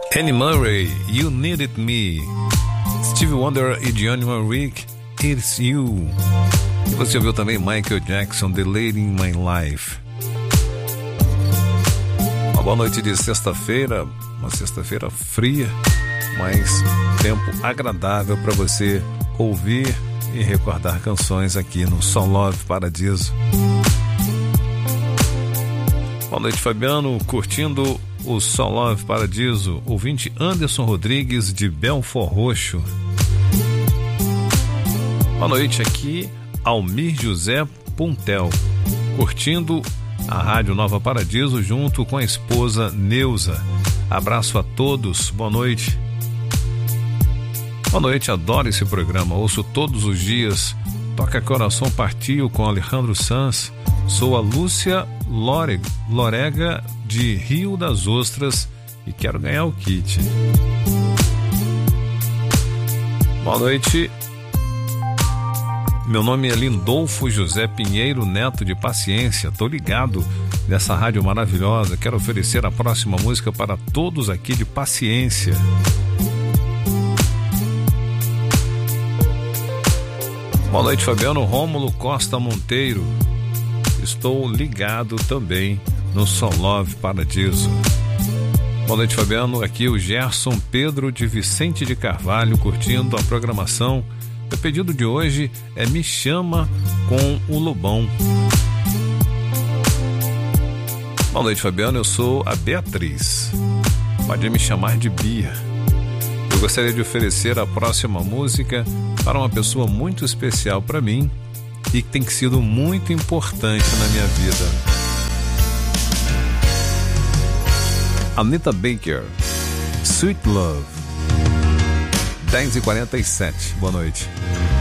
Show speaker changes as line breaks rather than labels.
Annie Murray, You Needed Me. Stevie Wonder e Dionne Warwick, It's You. E você ouviu também Michael Jackson, The Lady in My Life. Uma boa noite de sexta-feira, uma sexta-feira fria, mas tempo agradável para você ouvir e recordar canções aqui no Som Love Paradiso. Boa noite, Fabiano, curtindo o Som Love Paradiso. Ouvinte Anderson Rodrigues de Belfort Roxo. Boa noite, aqui Almir José Puntel, curtindo a Rádio Nova Paradiso junto com a esposa Neuza. Abraço a todos, boa noite. Boa noite, adoro esse programa, ouço todos os dias. Toca Coração Partiu com Alejandro Sanz. Sou a Lúcia Lorega de Rio das Ostras e quero ganhar o kit. Boa noite. Meu nome é Lindolfo José Pinheiro Neto de Paciência. Tô ligado nessa rádio maravilhosa. Quero oferecer a próxima música para todos aqui de Paciência. Boa noite, Fabiano. Rômulo Costa Monteiro. Estou ligado também no Som Love Paradiso. Boa noite, Fabiano. Aqui o Gerson Pedro de Vicente de Carvalho, curtindo a programação. O pedido de hoje é Me Chama com o Lobão. Boa noite, Fabiano. Eu sou a Beatriz. Pode me chamar de Bia. Eu gostaria de oferecer a próxima música para uma pessoa muito especial para mim e que tem sido muito importante na minha vida. Anita Baker, Sweet Love. 10h47, boa noite.